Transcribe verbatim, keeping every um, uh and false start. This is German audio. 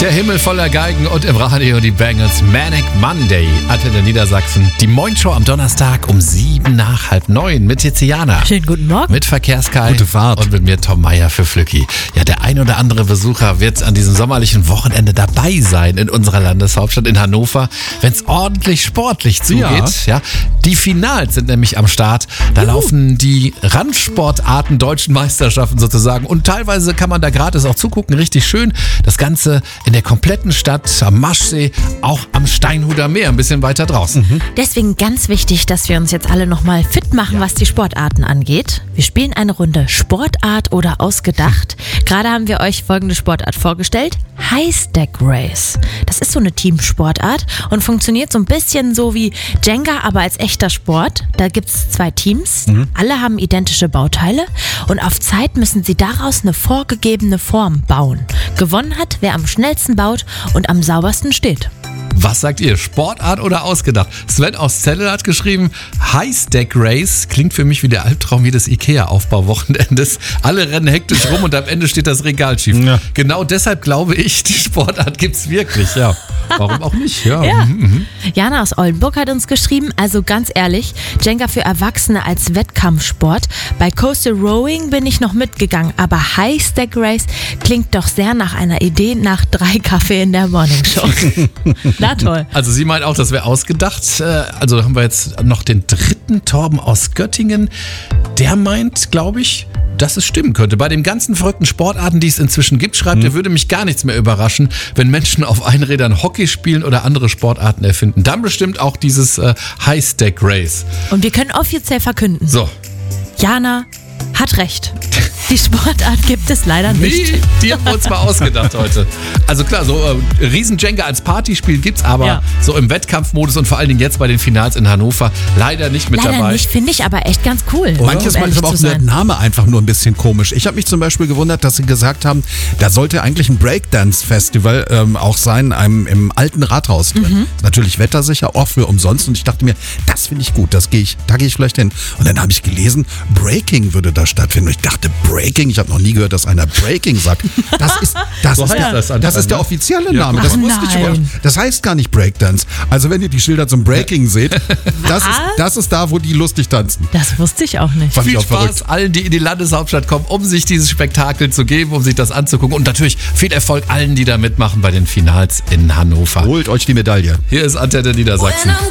Der Himmel voller Geigen und im Radio die Bangles. Manic Monday, Antenne Niedersachsen. Die Moin-Show am Donnerstag um sieben nach halb neun mit Tiziana. Schönen guten Morgen. Mit Verkehrskai. Gute Fahrt. Und mit mir Tom Meyer für Flücki. Ja, der ein oder andere Besucher wird an diesem sommerlichen Wochenende dabei sein in unserer Landeshauptstadt in Hannover, wenn es ordentlich sportlich zugeht. Ja. Ja, die Finals sind nämlich am Start. Da Juhu. laufen die Randsportarten deutschen Meisterschaften sozusagen. Und teilweise kann man da gratis auch zugucken. Richtig schön. Das Ganze in der kompletten Stadt, am Maschsee, auch am Steinhuder Meer, ein bisschen weiter draußen. Mhm. Deswegen ganz wichtig, dass wir uns jetzt alle nochmal fit machen, ja. was die Sportarten angeht. Wir spielen eine Runde Sportart oder ausgedacht. Gerade haben wir euch folgende Sportart vorgestellt. High Stack Race. Das ist so eine Teamsportart und funktioniert so ein bisschen so wie Jenga, aber als echter Sport. Da gibt es zwei Teams. Mhm. Alle haben identische Bauteile und auf Zeit müssen sie daraus eine vorgegebene Form bauen. Gewonnen hat, wer am schnellsten baut und am saubersten steht. Was sagt ihr? Sportart oder ausgedacht? Sven aus Celle hat geschrieben, High Stack Race klingt für mich wie der Albtraum jedes Ikea-Aufbauwochenendes. Alle rennen hektisch rum und am Ende steht das Regal schief. Ja. Genau deshalb glaube ich, die Sportart gibt's wirklich. Ja, warum auch nicht? Ja. Ja. Mhm. Jana aus Oldenburg hat uns geschrieben, also ganz ehrlich, Jenga für Erwachsene als Wettkampfsport. Bei Coastal Rowing bin ich noch mitgegangen, aber High Stack Race klingt doch sehr nach einer Idee nach drei Kaffee in der Morningshow. Na toll. Also sie meint auch, das wäre ausgedacht. Also haben wir jetzt noch den dritten, Torben aus Göttingen. Der meint, glaube ich, dass es stimmen könnte. Bei den ganzen verrückten Sportarten, die es inzwischen gibt, schreibt mhm. er, würde mich gar nichts mehr überraschen, wenn Menschen auf Einrädern Hockey spielen oder andere Sportarten erfinden. Dann bestimmt auch dieses äh, High Stack Race. Und wir können offiziell verkünden. So. Jana hat recht. Die Sportart gibt es leider nicht. Nee, die haben wir uns mal ausgedacht heute. Also klar, so äh, Riesen-Jenga als Partyspiel gibt's, aber ja. so im Wettkampfmodus und vor allen Dingen jetzt bei den Finals in Hannover leider nicht mit leider dabei. Leider nicht, finde ich aber echt ganz cool. Um Manches Mal ist aber auch der Name einfach nur ein bisschen komisch. Ich habe mich zum Beispiel gewundert, dass sie gesagt haben, da sollte eigentlich ein Breakdance-Festival ähm, auch sein, einem, im alten Rathaus drin. Mhm. Natürlich wettersicher, auch für umsonst. Und ich dachte mir, das finde ich gut, das gehe ich, da gehe ich vielleicht hin. Und dann habe ich gelesen, Breaking würde da stattfinden. Und ich dachte, Breaking, ich habe noch nie gehört, dass einer Breaking sagt. Das ist, das so ist, der, das, das ist der offizielle Name. Ach, das wusste ich überhaupt. Das heißt gar nicht Breakdance. Also wenn ihr die Schilder zum Breaking seht, das ist, das ist da, wo die lustig tanzen. Das wusste ich auch nicht. Viel auch Spaß verrückt. Allen, die in die Landeshauptstadt kommen, um sich dieses Spektakel zu geben, um sich das anzugucken. Und natürlich viel Erfolg allen, die da mitmachen bei den Finals in Hannover. Holt euch die Medaille. Hier ist Antenne Niedersachsen.